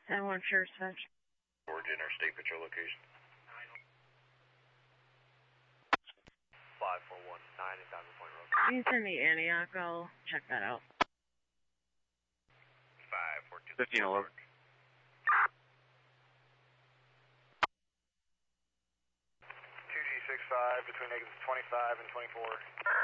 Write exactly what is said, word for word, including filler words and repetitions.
ten one Church Center. Georgia Interstate Patrol location. five four one nine is Thousand Point Road. You can send me Antioch, I'll check that out. five four two. fifteen eleven. two G six five between exits twenty-five and twenty-four.